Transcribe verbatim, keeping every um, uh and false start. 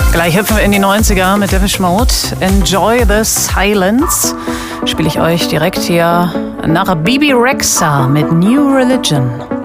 Gleich hüpfen wir in die neunziger mit Depeche Mode. Enjoy the Silence. Spiele ich euch direkt hier nach Bebe Rexha mit New Religion.